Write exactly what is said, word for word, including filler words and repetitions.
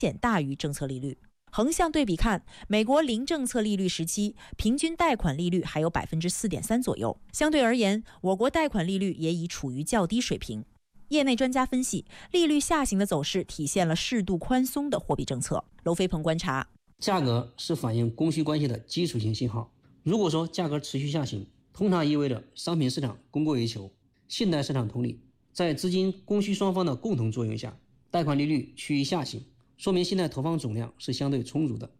显大于政策利率。横向对比看，美国零政策利率时期平均贷款利率还有 百分之四点三 左右，相对而言，我国贷款利率也已处于较低水平。业内专家分析，利率下行的走势体现了适度宽松的货币政策。娄飞鹏观察， 价格是反映供需关系的基础性信号。如果说价格持续下行，通常意味着商品市场供过于求，信贷市场同理，在资金供需双方的共同作用下，贷款利率趋于下行，说明信贷投放总量是相对充足的。